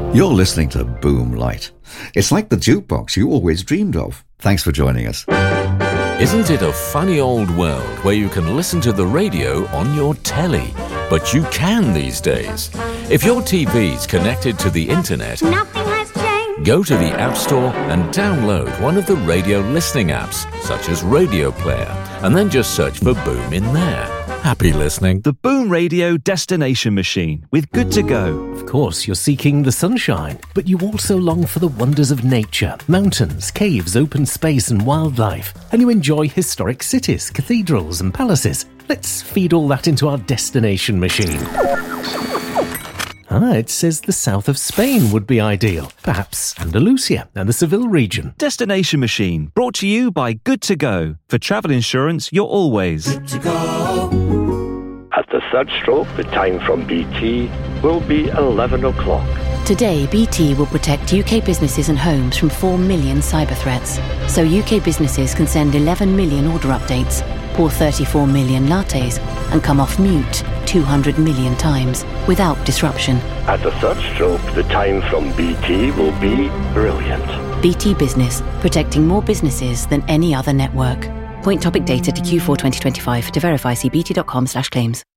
You're listening to Boom Light. It's like the jukebox you always dreamed of. Thanks for joining us. Isn't it a funny old world where you can listen to the radio on your telly? But you can these days. If your TV's connected to the internet, Nothing has changed. go to the App Store and download one of the radio listening apps, such as Radio Player, and then just search for Boom in there. Happy listening. The Boom Radio Destination Machine with Good to Go. Of course, you're seeking the sunshine, but you also long for the wonders of nature, mountains, caves, open space and wildlife. And you enjoy historic cities, cathedrals and palaces. Let's feed all that into our destination machine. It says the south of Spain would be ideal. Perhaps Andalusia and the Seville region. Destination Machine, brought to you by Good to Go. For travel insurance, you're always At the third stroke, the time from BT will be 11 o'clock. Today, BT will protect UK businesses and homes from 4 million cyber threats. So UK businesses can send 11 million order updates, pour 34 million lattes, and come off mute 200 million times without disruption. At the third stroke, the time from BT will be brilliant. BT Business, protecting more businesses than any other network. Point topic data to Q4 2025. To verify, see bt.com/claims.